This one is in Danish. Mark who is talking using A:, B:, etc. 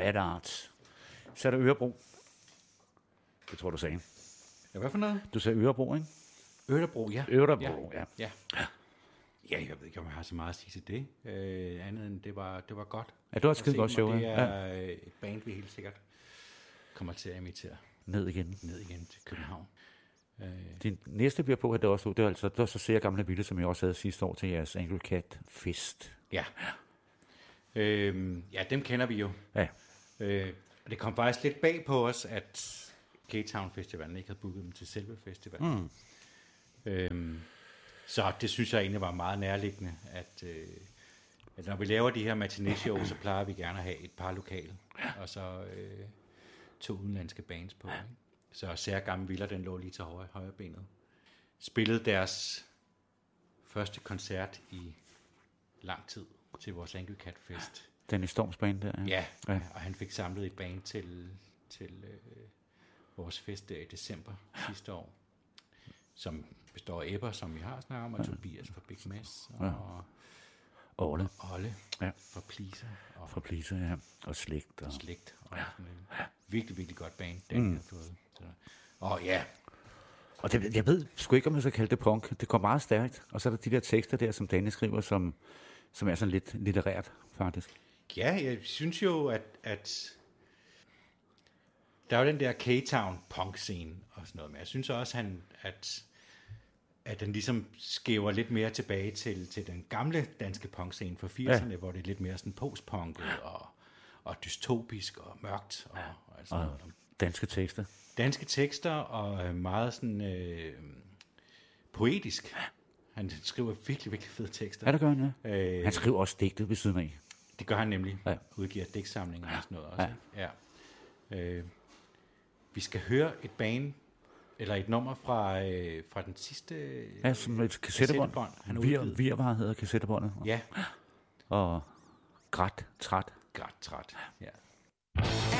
A: Red Arts. Så er der Ørebro. Det tror du sagde.
B: Ja, hvad for noget?
A: Du sagde Ørebro, ikke?
B: Ørebro, ja.
A: Ørebro, ja.
B: Ja, jeg ved ikke, om jeg har så meget at sige til det. Andet end det var godt.
A: Ja, det var et skide godt show.
B: Det er et band, vi helt sikkert kommer til at invitere
A: Ned igen
B: til København.
A: Det næste, vi har på, det var så Ser Gamle Vilde, som jeg også havde sidste år til jeres Angry Cat Fest.
B: Ja. Ja, dem kender vi jo.
A: Ja.
B: Og det kom faktisk lidt bag på os, at K-Town Festivalen ikke havde booket dem til selve festivalen. Så det synes jeg egentlig var meget nærliggende, at når vi laver de her matinee-show, så plejer vi gerne at have et par lokale, og så 2 udenlandske bands på. Ikke? Så Ser Gamle Vilde, den lå lige til højre benet. Spillede deres første koncert i lang tid til vores Angry Cat Fest.
A: Den i Storms band der.
B: Ja, og han fik samlet et band til vores fest der i december sidste år, som består af Ebber, som vi har snakket om, og Tobias fra Big Mess, og
A: Olle
B: fra Pleaser.
A: Fra Pleaser, ja. Og Slægt.
B: Og Slægt. Og virkelig, virkelig godt band, den har fået. Og ja.
A: Og det, jeg ved sgu ikke, om jeg så kalde det punk. Det går meget stærkt. Og så er der de der tekster der, som Danne skriver, som er sådan lidt litterært, faktisk.
B: Ja, jeg synes jo, at der er jo den der K-Town punk-scene og sådan noget, men jeg synes også, at den ligesom skæver lidt mere tilbage til den gamle danske punk-scene fra 80'erne, hvor det er lidt mere sådan postpunket og dystopisk og mørkt. Og
A: danske tekster.
B: Danske tekster og meget sådan poetisk. Han skriver virkelig, virkelig fede tekster.
A: Ja, det gør han, ja. Han skriver også digtet ved siden af.
B: Det gør han nemlig. Ja. Udgiver digtsamlinger og sådan noget også. Ja. Vi skal høre et band, eller et nummer fra den sidste...
A: Ja, som et kassettebånd. Virvar hedder kassettebåndet.
B: Ja.
A: Og Græt Træt.
B: Ja.